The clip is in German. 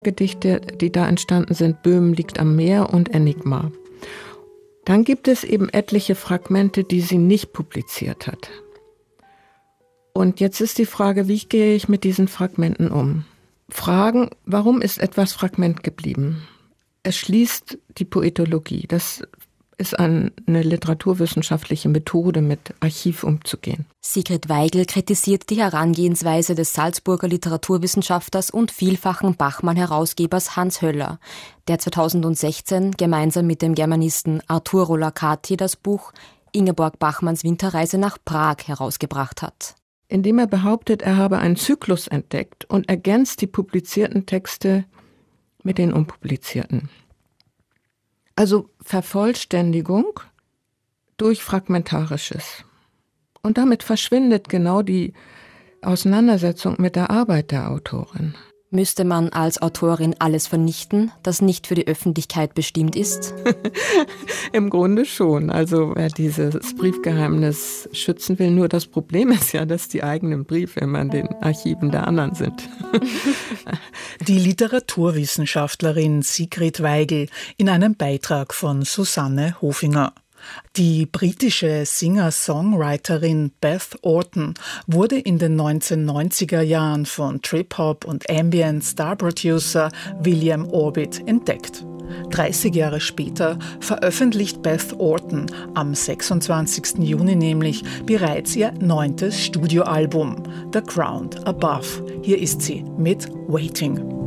Gedichte, die da entstanden sind, Böhmen liegt am Meer und Enigma. Dann gibt es eben etliche Fragmente, die sie nicht publiziert hat. Und jetzt ist die Frage, wie gehe ich mit diesen Fragmenten um? Fragen, warum ist etwas Fragment geblieben? Es schließt die Poetologie. Das ist eine literaturwissenschaftliche Methode, mit Archiv umzugehen. Sigrid Weigel kritisiert die Herangehensweise des Salzburger Literaturwissenschaftlers und vielfachen Bachmann-Herausgebers Hans Höller, der 2016 gemeinsam mit dem Germanisten Arturo Lacati das Buch Ingeborg Bachmanns Winterreise nach Prag herausgebracht hat. Indem er behauptet, er habe einen Zyklus entdeckt und ergänzt die publizierten Texte mit den unpublizierten. Also Vervollständigung durch Fragmentarisches. Und damit verschwindet genau die Auseinandersetzung mit der Arbeit der Autorin. Müsste man als Autorin alles vernichten, das nicht für die Öffentlichkeit bestimmt ist? Im Grunde schon. Also wer dieses Briefgeheimnis schützen will, nur das Problem ist ja, dass die eigenen Briefe immer in den Archiven der anderen sind. Die Literaturwissenschaftlerin Sigrid Weigel in einem Beitrag von Susanne Hofinger. Die britische Singer-Songwriterin Beth Orton wurde in den 1990er Jahren von Trip-Hop und Ambient-Star-Producer William Orbit entdeckt. 30 Jahre später veröffentlicht Beth Orton am 26. Juni nämlich bereits ihr 9. Studioalbum, The Ground Above. Hier ist sie mit Waiting.